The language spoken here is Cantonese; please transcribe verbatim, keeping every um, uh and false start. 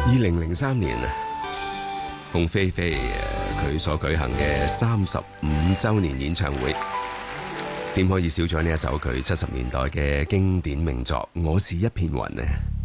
二零零三年啊，鳳飛飛佢所舉行嘅三十五週年演唱會，點可以少咗呢一首佢七十年代嘅經典名作《我是一片雲》呢？